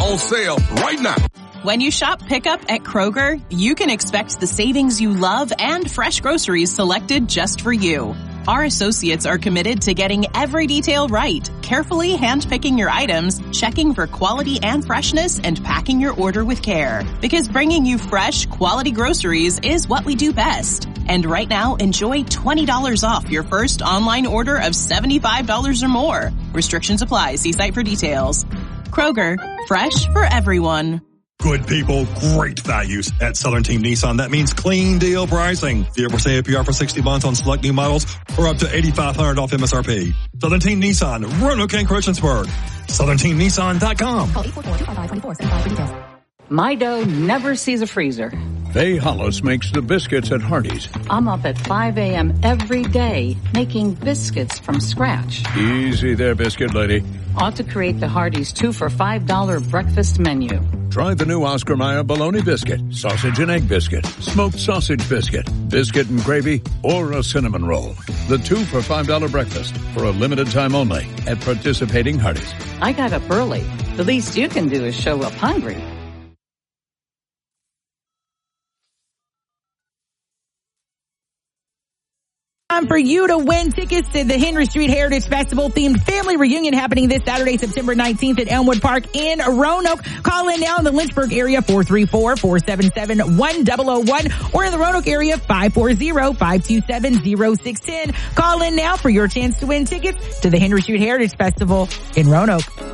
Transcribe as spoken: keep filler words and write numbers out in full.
fall sale right now. When you shop pickup at Kroger, you can expect the savings you love and fresh groceries selected just for you. Our associates are committed to getting every detail right, carefully handpicking your items, checking for quality and freshness, and packing your order with care. Because bringing you fresh, quality groceries is what we do best. And right now, enjoy twenty dollars off your first online order of seventy-five dollars or more. Restrictions apply. See site for details. Kroger, fresh for everyone. Good people, great values at Southern Team Nissan. That means clean deal pricing. Zero percent A P R for sixty months on select new models or up to eighty-five hundred dollars off M S R P. Southern Team Nissan, Roanoke and Christiansburg. Southern Team Nissan dot com. Call eight four four, two five five, two four seven five for details. My dough never sees a freezer. Faye Hollis makes the biscuits at Hardee's. I'm up at five a.m. every day making biscuits from scratch. Easy there, biscuit lady. Ought to create the Hardee's two for five dollars breakfast menu. Try the new Oscar Mayer bologna biscuit, sausage and egg biscuit, smoked sausage biscuit, biscuit and gravy, or a cinnamon roll. The two for five dollars breakfast for a limited time only at participating Hardee's. I got up early. The least you can do is show up hungry. Time for you to win tickets to the Henry Street Heritage Festival themed family reunion happening this Saturday, September nineteenth at Elmwood Park in Roanoke. Call in now in the Lynchburg area, four three four, four seven seven, one zero zero one, or in the Roanoke area, five four zero, five two seven, zero six one zero. Call in now for your chance to win tickets to the Henry Street Heritage Festival in Roanoke.